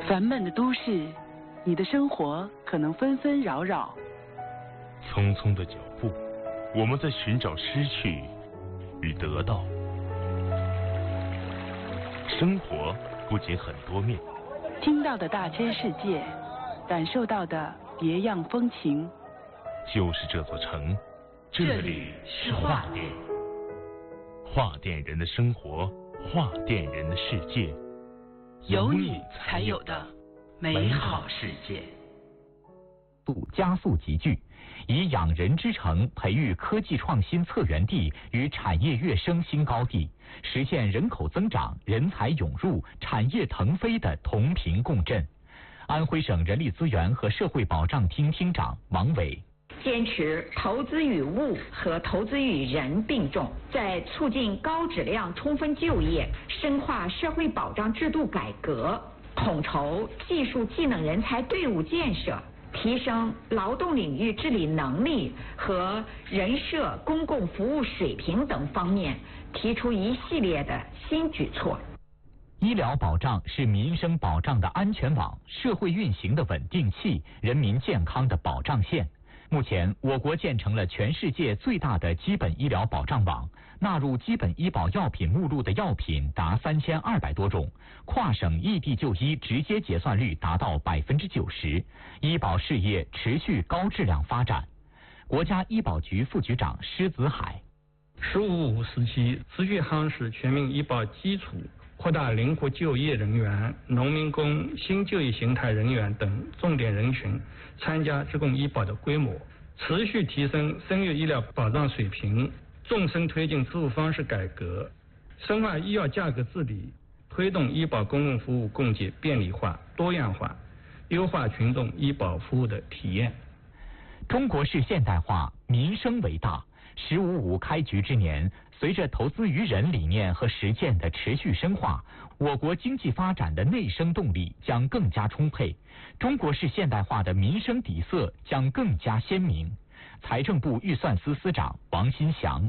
烦闷的都市，你的生活可能纷纷扰扰。 匆匆的脚步，我们在寻找失去与得到。生活不仅很多面， 听到的大千世界，感受到的别样风情。 就是这座城，这里是画店。画店人的生活，画店人的世界， 有你才有的美好世界。 加速集聚，以养人之城培育科技创新策源地与产业跃升新高地，实现人口增长、人才涌入、产业腾飞的同频共振。安徽省人力资源和社会保障厅厅长王伟。 坚持投资与物和投资与人并重，在促进高质量充分就业、深化社会保障制度改革、统筹技术技能人才队伍建设、提升劳动领域治理能力和人社公共服务水平等方面，提出一系列的新举措。 医疗保障是民生保障的安全网，社会运行的稳定器，人民健康的保障线。目前，我国建成了全世界最大的基本医疗保障网，纳入基本医保药品目录的药品达3200多种，跨省异地就医直接结算率达到90%，医保事业持续高质量发展。国家医保局副局长施子海 “15+5”时期，持续夯实全民医保基础，扩大灵活就业人员、农民工、新就业形态人员等重点人群参加职工医保的规模，持续提升生育医疗保障水平，纵深推进支付方式改革，深化医药价格治理，推动医保公共服务供给便利化、多样化，优化群众医保服务的体验。 中国式现代化，民生为大。“15+5”开局之年，随着投资于人理念和实践的持续深化，我国经济发展的内生动力将更加充沛，中国式现代化的民生底色将更加鲜明。财政部预算司司长王新祥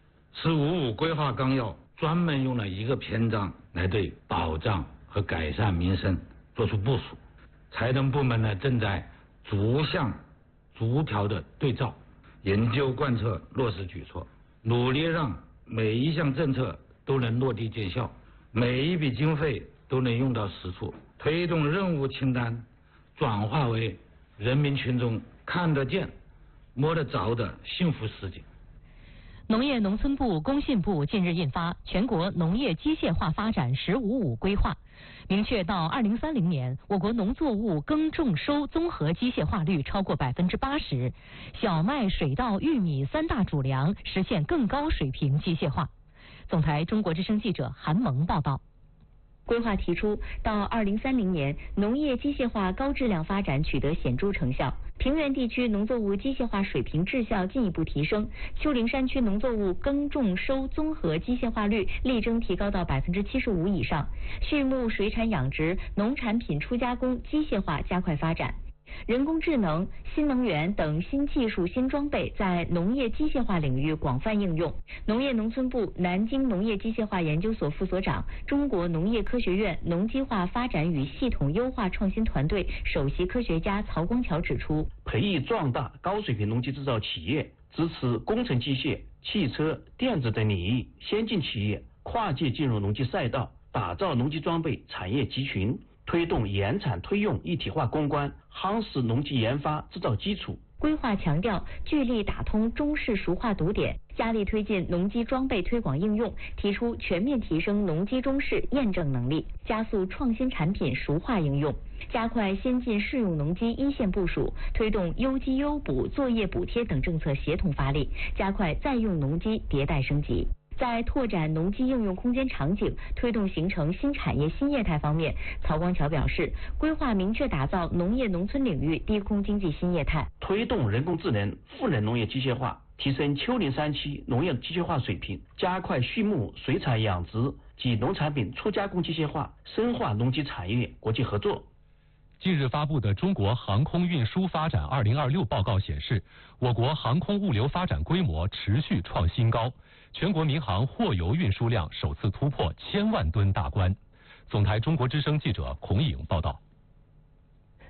“15+5”规划纲要专门用了一个篇章来对保障和改善民生作出部署，财政部门呢正在逐项逐条的对照研究贯彻落实举措，努力让每一项政策都能落地见效，每一笔经费都能用到实处，推动任务清单转化为人民群众看得见、摸得着的幸福实景。 农业农村部、工信部近日印发《全国农业机械化发展15+5规划》，明确到2030年，我国农作物耕种收综合机械化率超过80%，小麦、水稻、玉米三大主粮实现更高水平机械化。总台中国之声记者韩萌报道。 规划提出，到2030年，农业机械化高质量发展取得显著成效，平原地区农作物机械化水平质效进一步提升，丘陵山区农作物耕种收综合机械化率力争提高到75%以上，畜牧水产养殖、农产品初加工机械化加快发展。人工智能、新能源等新技术、新装备在农业机械化领域广泛应用。农业农村部南京农业机械化研究所副所长、中国农业科学院农机化发展与系统优化创新团队首席科学家曹光桥指出， 培育壮大高水平农机制造企业，支持工程机械、汽车、电子等领域先进企业跨界进入农机赛道，打造农机装备产业集群，推动研产推用一体化攻关，夯实农机研发制造基础。 规划强调聚力打通中式熟化堵点，加力推进农机装备推广应用，提出全面提升农机中式验证能力，加速创新产品熟化应用，加快先进适用农机一线部署，推动优机优补、作业补贴等政策协同发力，加快在用农机迭代升级。在拓展农机应用空间场景、推动形成新产业新业态方面，曹光桥表示，规划明确打造农业农村领域低空经济新业态， 推动人工智能、赋能农业机械化，提升丘陵山区农业机械化水平，加快畜牧、水产养殖及农产品初加工机械化，深化农机产业国际合作。 近日发布的《中国航空运输发展2026》报告显示，我国航空物流发展规模持续创新高，全国民航货邮运输量首次突破1000万吨大关。总台中国之声记者孔颖报道。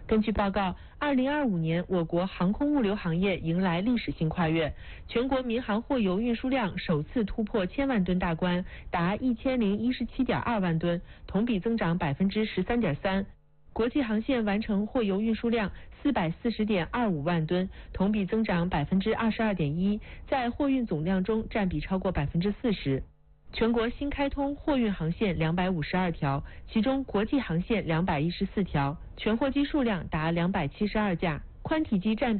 根据报告，2025年我国航空物流行业迎来历史性跨越，全国民航货邮运输量首次突破1000万吨大关，达1017.2万吨，同比增长13.3%。国际航线完成货邮运输量440.25万吨，同比增长22.1%，在货运总量中占比超过40%。全国新开通货运航线252条，其中国际航线214条，全货机数量达272架，宽体机占比